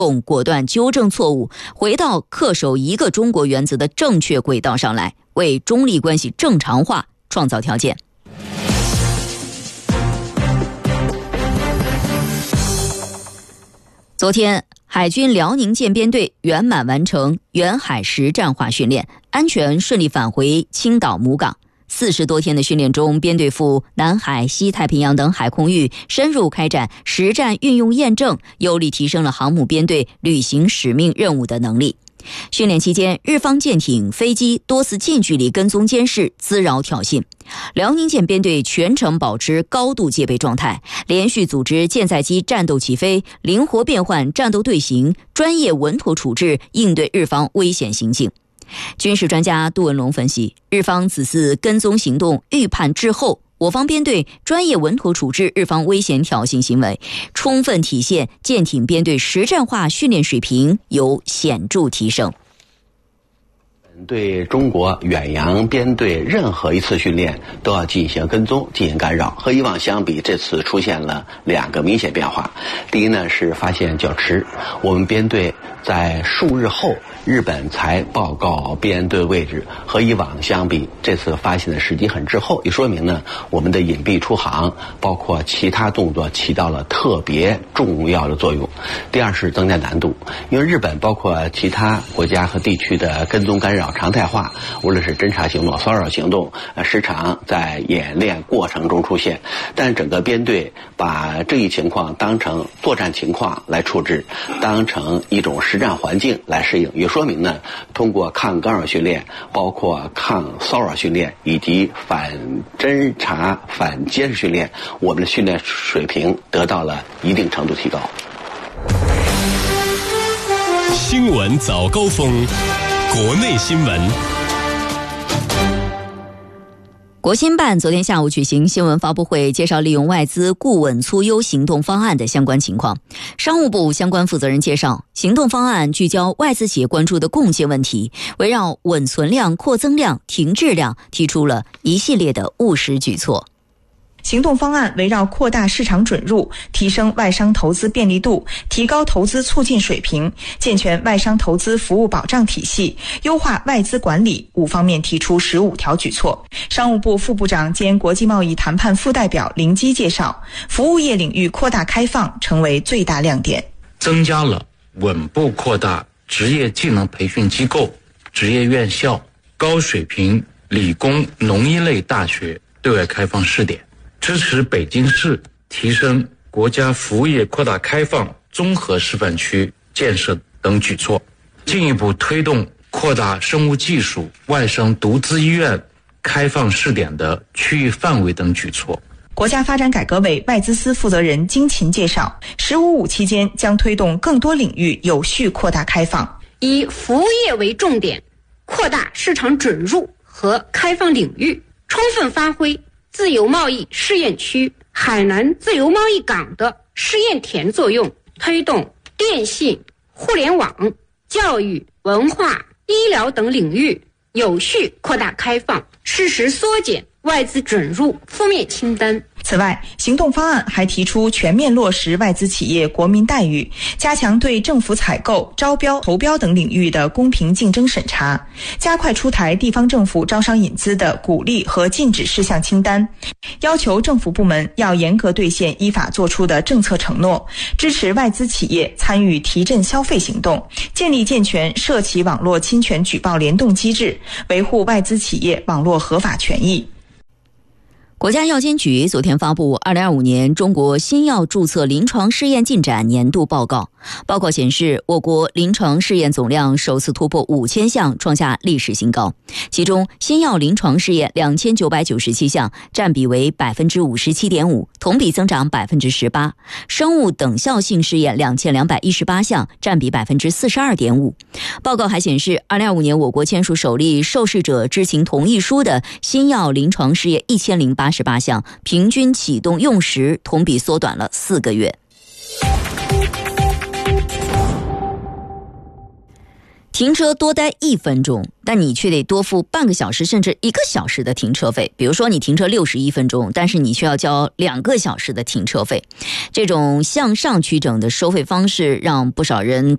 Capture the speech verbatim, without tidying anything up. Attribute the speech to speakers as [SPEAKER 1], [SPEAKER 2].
[SPEAKER 1] 果断纠正错误，回到恪守一个中国原则的正确轨道上来，为中立关系正常化创造条件。昨天，海军辽宁舰编队圆满完成远海实战化训练，安全顺利返回青岛母港。四十多天的训练中，编队赴南海、西太平洋等海空域深入开展实战运用验证，有力提升了航母编队履行使命任务的能力。训练期间，日方舰艇、飞机多次近距离跟踪监视、滋扰挑衅，辽宁舰编队全程保持高度戒备状态，连续组织舰载机战斗起飞，灵活变换战斗队形，专业稳妥处置，应对日方危险行径。军事专家杜文龙分析，日方此次跟踪行动预判滞后，我方编队专业稳妥处置日方危险挑衅行为，充分体现舰艇编队实战化训练水平有显著提升。
[SPEAKER 2] 对中国远洋编队任何一次训练都要进行跟踪、进行干扰。和以往相比，这次出现了两个明显变化。第一呢，是发现较迟，我们编队在数日后日本才报告编队位置，和以往相比，这次发现的时机很滞后，也说明呢，我们的隐蔽出航包括其他动作起到了特别重要的作用。第二是增加难度，因为日本包括其他国家和地区的跟踪干扰常态化，无论是侦察行动、骚扰行动，呃，时常在演练过程中出现。但整个编队把这一情况当成作战情况来处置，当成一种实战环境来适应，也说明呢，通过抗干扰训练，包括抗骚扰训练以及反侦察、反监视训练，我们的训练水平得到了一定程度提高。
[SPEAKER 3] 新闻早高峰。国内新闻。
[SPEAKER 1] 国新办昨天下午举行新闻发布会，介绍利用外资固稳促优行动方案的相关情况。商务部相关负责人介绍，行动方案聚焦外资企业关注的共性问题，围绕稳存量、扩增量、停滞量，提出了一系列的务实举措。
[SPEAKER 4] 行动方案围绕扩大市场准入、提升外商投资便利度、提高投资促进水平、健全外商投资服务保障体系、优化外资管理五方面提出十五条举措。商务部副部长兼国际贸易谈判副代表林基介绍，服务业领域扩大开放成为最大亮点，
[SPEAKER 5] 增加了稳步扩大职业技能培训机构、职业院校、高水平理工农医类大学对外开放试点，支持北京市提升国家服务业扩大开放综合示范区建设等举措，进一步推动扩大生物技术外商独资医院开放试点的区域范围等举措。
[SPEAKER 4] 国家发展改革委外资司负责人金勤介绍，十五五期间将推动更多领域有序扩大开放，
[SPEAKER 6] 以服务业为重点，扩大市场准入和开放领域，充分发挥自由贸易试验区海南自由贸易港的试验田作用，推动电信、互联网、教育、文化、医疗等领域有序扩大开放，适时缩减外资准入负面清单。
[SPEAKER 4] 此外，行动方案还提出全面落实外资企业国民待遇，加强对政府采购、招标、投标等领域的公平竞争审查，加快出台地方政府招商引资的鼓励和禁止事项清单，要求政府部门要严格兑现依法作出的政策承诺，支持外资企业参与提振消费行动，建立健全涉企网络侵权举报联动机制，维护外资企业网络合法权益。
[SPEAKER 1] 国家药监局昨天发布二零二五年中国新药注册临床试验进展年度报告。报告显示，我国临床试验总量首次突破五千项，创下历史新高。其中，新药临床试验两千九百九十七项，占比为百分之五十七点五，同比增长百分之十八。生物等效性试验两千两百一十八项，占比百分之四十二点五。报告还显示，二零二五年我国签署首例受试者知情同意书的新药临床试验一千零八十八项，平均启动用时同比缩短了四个月。停车多待一分钟，但你却得多付半个小时甚至一个小时的停车费。比如说你停车六十一分钟，但是你却要交两个小时的停车费。这种向上取整的收费方式让不少人